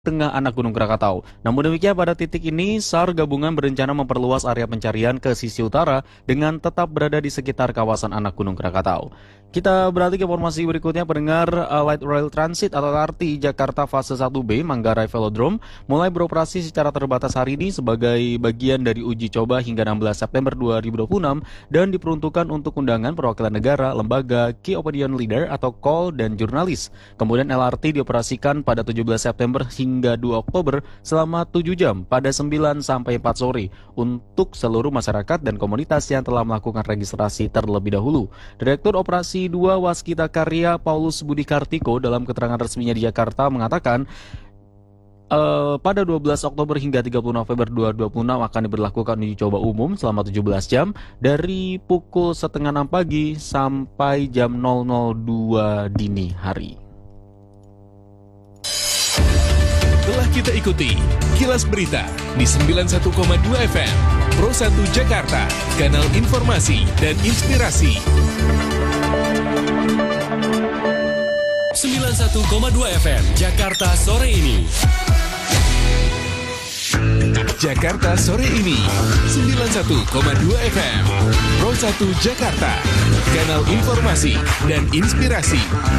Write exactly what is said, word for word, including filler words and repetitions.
tengah anak Gunung Krakatau. Namun demikian pada titik ini SAR gabungan berencana memperluas area pencarian ke sisi utara dengan tetap berada di sekitar kawasan anak Gunung Krakatau. Kita beralih ke informasi berikutnya, pendengar. uh, Light Rail Transit atau L R T Jakarta Fase satu B Manggarai Velodrome mulai beroperasi secara terbatas hari ini sebagai bagian dari uji coba hingga enam belas September dua ribu dua puluh enam dan diperuntukkan untuk undangan perwakilan negara, lembaga, key opinion leader atau call dan jurnalis. Kemudian L R T dioperasikan pada tujuh belas September hingga dua Oktober selama tujuh jam pada sembilan sampai empat sore untuk seluruh masyarakat dan komunitas yang telah melakukan registrasi terlebih dahulu. Direktur Operasi dua Waskita Karya Paulus Budi Kartiko dalam keterangan resminya di Jakarta mengatakan uh, pada dua belas Oktober hingga tiga puluh November dua ribu dua puluh enam akan diberlakukan uji coba umum selama tujuh belas jam dari pukul setengah enam pagi sampai jam nol nol dua dini hari. Telah kita ikuti Kilas Berita di sembilan puluh satu koma dua F M Pro satu Jakarta, kanal informasi dan inspirasi. sembilan puluh satu koma dua F M Jakarta sore ini. Jakarta sore ini sembilan puluh satu koma dua F M Pro satu Jakarta, kanal informasi dan inspirasi.